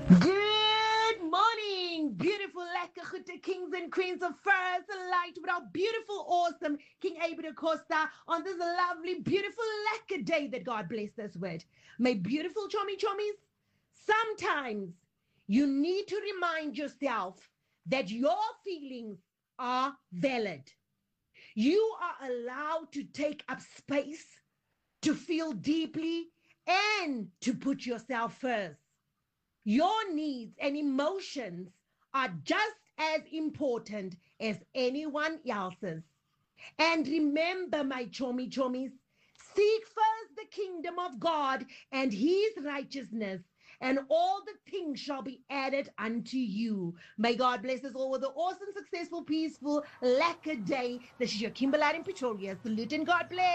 Good morning, beautiful lekker kings and queens of first light with our beautiful, awesome King Abel Costa on this lovely, beautiful lekker day that God blessed us with. My beautiful chommies, sometimes you need to remind yourself that your feelings are valid. You are allowed to take up space, to feel deeply, and to put yourself first. Your needs and emotions are just as important as anyone else's. And remember, my chommies, seek first the kingdom of God and his righteousness, and all the things shall be added unto you. May God bless us all with an awesome, successful, peaceful, lekker day. This is your Kimberly in Pretoria. Salute and God bless.